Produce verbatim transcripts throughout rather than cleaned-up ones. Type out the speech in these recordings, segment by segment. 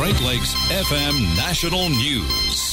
Great Lakes F M National News.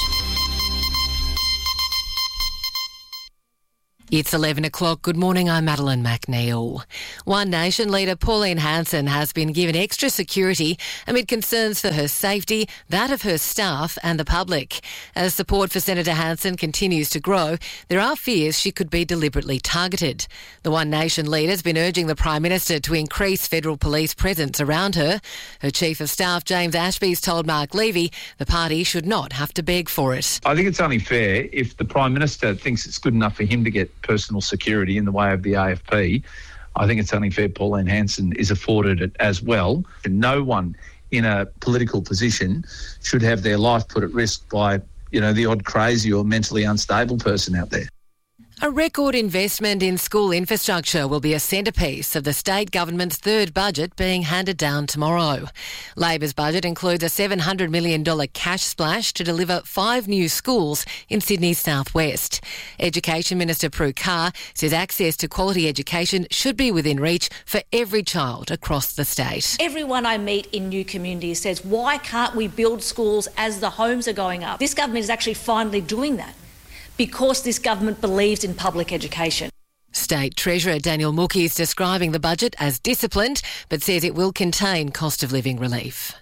It's eleven o'clock. Good morning, I'm Madeline McNeil. One Nation leader Pauline Hanson has been given extra security amid concerns for her safety, that of her staff and the public. As support for Senator Hanson continues to grow, there are fears she could be deliberately targeted. The One Nation leader has been urging the Prime Minister to increase federal police presence around her. Her Chief of Staff, James Ashby's told Mark Levy the party should not have to beg for it. I think it's only fair if the Prime Minister thinks it's good enough for him to get personal security in the way of the A F P. I think it's only fair Pauline Hanson is afforded it as well. And no one in a political position should have their life put at risk by, you know, the odd crazy or mentally unstable person out there. A record investment in school infrastructure will be a centrepiece of the state government's third budget being handed down tomorrow. Labor's budget includes a seven hundred million dollars cash splash to deliver five new schools in Sydney's southwest. Education Minister Prue Carr says access to quality education should be within reach for every child across the state. Everyone I meet in new communities says, why can't we build schools as the homes are going up? This government is actually finally doing that, because this government believes in public education. State Treasurer Daniel Mookie is describing the budget as disciplined, but says it will contain cost of living relief.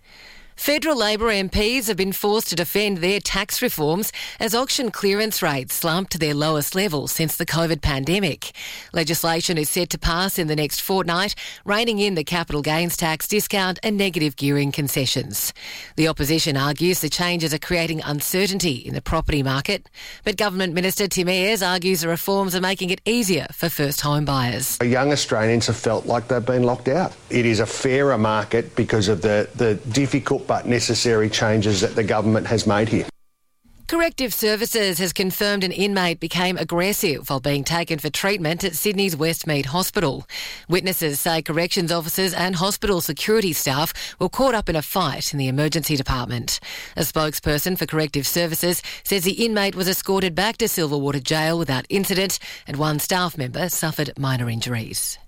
Federal Labor M Ps have been forced to defend their tax reforms as auction clearance rates slumped to their lowest level since the COVID pandemic. Legislation is set to pass in the next fortnight, reining in the capital gains tax discount and negative gearing concessions. The opposition argues the changes are creating uncertainty in the property market, but Government Minister Tim Ayres argues the reforms are making it easier for first home buyers. Young Australians have felt like they've been locked out. It is a fairer market because of the, the difficult but necessary changes that the government has made here. Corrective Services has confirmed an inmate became aggressive while being taken for treatment at Sydney's Westmead Hospital. Witnesses say corrections officers and hospital security staff were caught up in a fight in the emergency department. A spokesperson for Corrective Services says the inmate was escorted back to Silverwater Jail without incident and one staff member suffered minor injuries.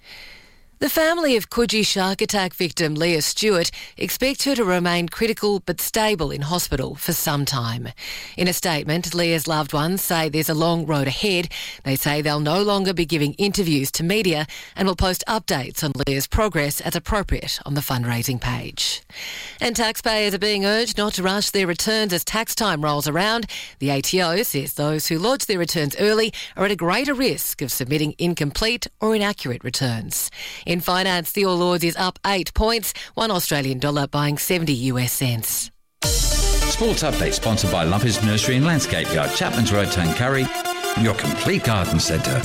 The family of Coogee shark attack victim Leah Stewart expects her to remain critical but stable in hospital for some time. In a statement, Leah's loved ones say there's a long road ahead. They say they'll no longer be giving interviews to media and will post updates on Leah's progress as appropriate on the fundraising page. And taxpayers are being urged not to rush their returns as tax time rolls around. The A T O says those who lodge their returns early are at a greater risk of submitting incomplete or inaccurate returns. In finance, the All Ords is up eight points, one Australian dollar buying seventy US cents. Sports Update sponsored by Lumpers Nursery and Landscape Yard, Chapman's Road, Tuncurry, your complete garden centre.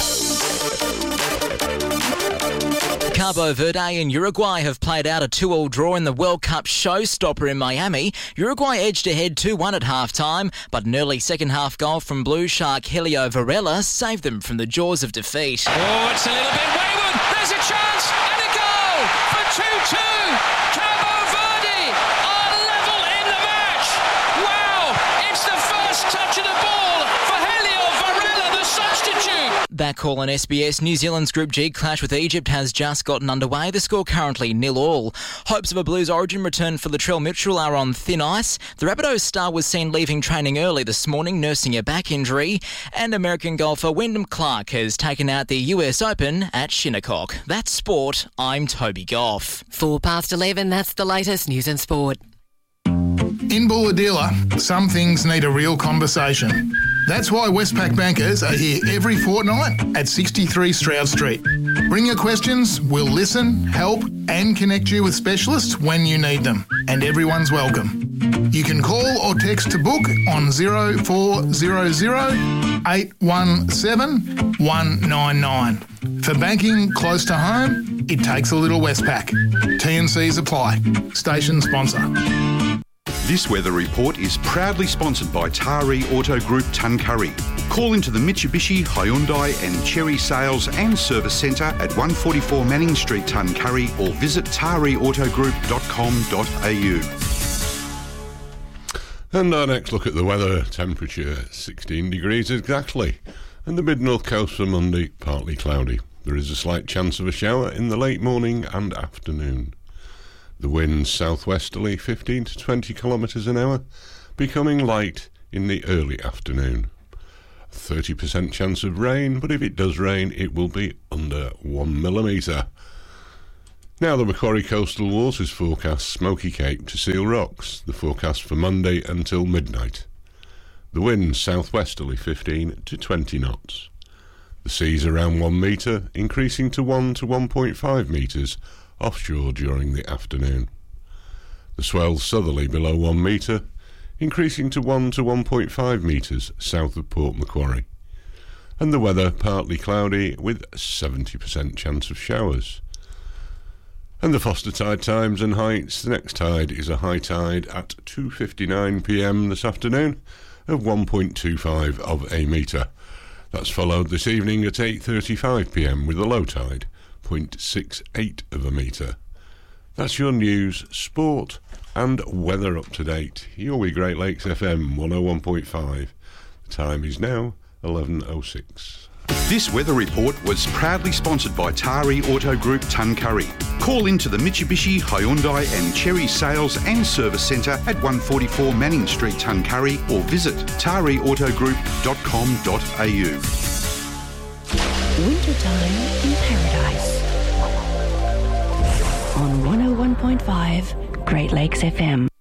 Cabo Verde and Uruguay have played out a two-all draw in the World Cup showstopper in Miami. Uruguay edged ahead two one at half-time, but an early second-half goal from Blue Shark Helio Varela saved them from the jaws of defeat. Oh, it's a little bit wayward. There's a chance and a goal for two two. Cabo Verde are level in the match. Wow, it's the first touch of the ball for Helio Varela, the substitute. That call on S B S. New Zealand's Group G clash with Egypt has just gotten underway. The score currently nil all. Hopes of a Blues origin return for Latrell Mitchell are on thin ice. The Rabbitohs star was seen leaving training early this morning, nursing a back injury. And American golfer Wyndham Clark has taken out the U S Open at Shinnecock. That's sport. I'm Toby Goff. Four past eleven, that's the latest news and sport. In Bulahdelah, some things need a real conversation. That's why Westpac bankers are here every fortnight at sixty-three Stroud Street. Bring your questions, we'll listen, help and connect you with specialists when you need them. And everyone's welcome. You can call or text to book on zero four zero zero eight one seven one nine nine. For banking close to home, it takes a little Westpac. T and Cs apply. Station sponsor. This weather report is proudly sponsored by Taree Auto Group Tuncurry. Call into the Mitsubishi, Hyundai and Chery Sales and Service Centre at one forty-four Manning Street, Tuncurry, or visit taree auto group dot com dot a u. And our next look at the weather. Temperature sixteen degrees exactly. And the mid-north coast for Monday, partly cloudy. There is a slight chance of a shower in the late morning and afternoon. The wind southwesterly fifteen to twenty kilometres an hour, becoming light in the early afternoon. thirty percent chance of rain, but if it does rain, it will be under one millimetre. Now the Macquarie Coastal Waters forecast Smoky Cape to Seal Rocks, the forecast for Monday until midnight. The wind southwesterly fifteen to twenty knots. The seas around one metre, increasing to one to one point five metres offshore during the afternoon. The swell southerly below one metre, increasing to one to one point five metres south of Port Macquarie. And the weather partly cloudy with seventy percent chance of showers. And the Foster tide times and heights. The next tide is a high tide at two fifty-nine p m this afternoon of one point two five of a metre. That's followed this evening at eight thirty-five p m with a low tide, zero point six eight of a metre. That's your news, sport and weather up to date. You're with Great Lakes F M one oh one point five. The time is now eleven oh six. This weather report was proudly sponsored by Tari Auto Group Tuncurry. Call into the Mitsubishi, Hyundai and Cherry Sales and Service Centre at one forty-four Manning Street, Tuncurry, or visit tari auto group dot com dot a u. Wintertime in Paradise on one oh one point five Great Lakes F M.